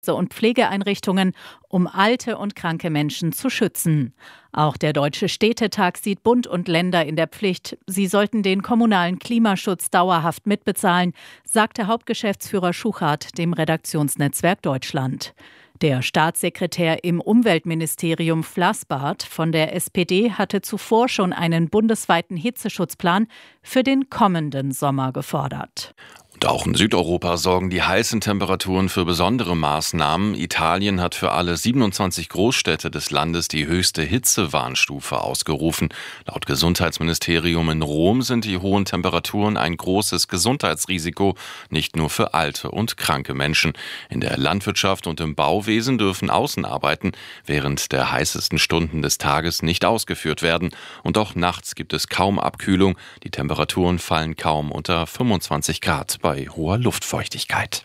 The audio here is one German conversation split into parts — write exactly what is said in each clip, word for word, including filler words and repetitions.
und Pflegeeinrichtungen, um alte und kranke Menschen zu schützen. Auch der Deutsche Städtetag sieht Bund und Länder in der Pflicht. Sie sollten den kommunalen Klimaschutz dauerhaft mitbezahlen, sagte Hauptgeschäftsführer Schuchart dem Redaktionsnetzwerk Deutschland. Der Staatssekretär im Umweltministerium Flassbart von der S P D hatte zuvor schon einen bundesweiten Hitzeschutzplan für den kommenden Sommer gefordert. Und auch in Südeuropa sorgen die heißen Temperaturen für besondere Maßnahmen. Italien hat für alle siebenundzwanzig Großstädte des Landes die höchste Hitzewarnstufe ausgerufen. Laut Gesundheitsministerium in Rom sind die hohen Temperaturen ein großes Gesundheitsrisiko, nicht nur für alte und kranke Menschen. In der Landwirtschaft und im Bauwesen dürfen Außenarbeiten während der heißesten Stunden des Tages nicht ausgeführt werden. Und auch nachts gibt es kaum Abkühlung. Die Temperaturen fallen kaum unter fünfundzwanzig Grad bei hoher Luftfeuchtigkeit.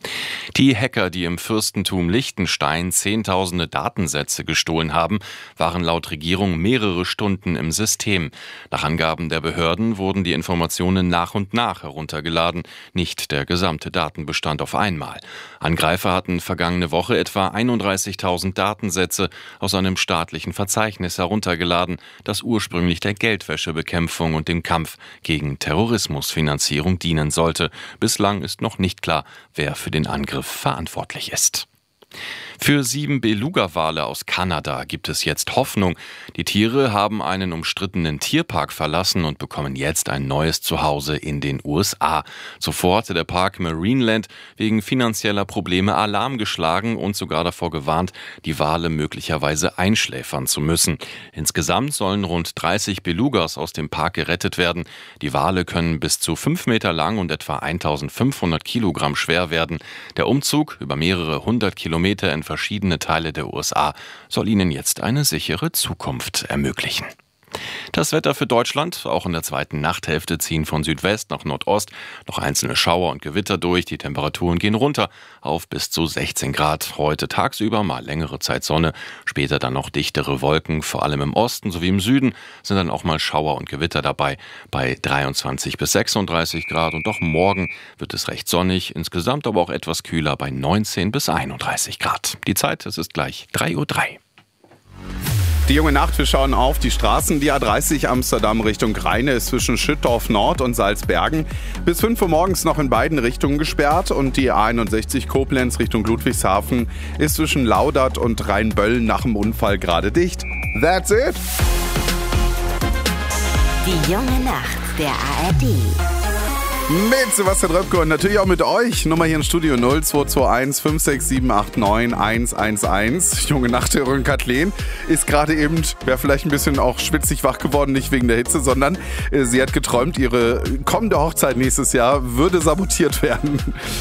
Die Hacker, die im Fürstentum Liechtenstein Zehntausende Datensätze gestohlen haben, waren laut Regierung mehrere Stunden im System. Nach Angaben der Behörden wurden die Informationen nach und nach heruntergeladen, nicht der gesamte Datenbestand auf einmal. Angreifer hatten vergangene Woche etwa einunddreißigtausend Datensätze aus einem staatlichen Verzeichnis heruntergeladen, das ursprünglich der Geldwäschebekämpfung und dem Kampf gegen Terrorismusfinanzierung dienen sollte. Bislang ist noch nicht klar, wer für den Angriff verantwortlich ist. Für sieben Beluga-Wale aus Kanada gibt es jetzt Hoffnung. Die Tiere haben einen umstrittenen Tierpark verlassen und bekommen jetzt ein neues Zuhause in den U S A. Zuvor hatte der Park Marineland wegen finanzieller Probleme Alarm geschlagen und sogar davor gewarnt, die Wale möglicherweise einschläfern zu müssen. Insgesamt sollen rund dreißig Belugas aus dem Park gerettet werden. Die Wale können bis zu fünf Meter lang und etwa eintausendfünfhundert Kilogramm schwer werden. Der Umzug über mehrere hundert Kilometer in verschiedene Teile der U S A soll ihnen jetzt eine sichere Zukunft ermöglichen. Das Wetter für Deutschland. Auch in der zweiten Nachthälfte ziehen von Südwest nach Nordost noch einzelne Schauer und Gewitter durch. Die Temperaturen gehen runter auf bis zu sechzehn Grad. Heute tagsüber mal längere Zeit Sonne, später dann noch dichtere Wolken. Vor allem im Osten sowie im Süden sind dann auch mal Schauer und Gewitter dabei bei dreiundzwanzig bis sechsunddreißig Grad. Und auch morgen wird es recht sonnig, insgesamt aber auch etwas kühler bei neunzehn bis einunddreißig Grad. Die Zeit, es ist gleich drei Uhr drei. Die junge Nacht, wir schauen auf die Straßen. Die A dreißig Amsterdam Richtung Rheine ist zwischen Schüttorf Nord und Salzbergen bis fünf Uhr morgens noch in beiden Richtungen gesperrt. Und die A einundsechzig Koblenz Richtung Ludwigshafen ist zwischen Laudert und Rheinböllen nach dem Unfall gerade dicht. That's it! Die junge Nacht der A R D. Mit Sebastian Röpke und natürlich auch mit euch. Nummer hier im Studio null zwei zwei eins fünf sechs sieben acht neun eins eins eins. Junge Nachthörerin Kathleen ist gerade eben, wäre vielleicht ein bisschen auch schwitzig wach geworden, nicht wegen der Hitze, sondern äh, sie hat geträumt, ihre kommende Hochzeit nächstes Jahr würde sabotiert werden.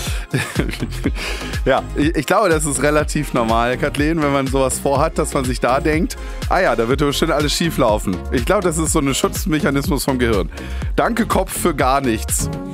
Ja, ich, ich glaube, das ist relativ normal, Kathleen, wenn man sowas vorhat, dass man sich da denkt, ah ja, da wird bestimmt alles schief laufen. Ich glaube, das ist so ein Schutzmechanismus vom Gehirn. Danke, Kopf, für gar nichts.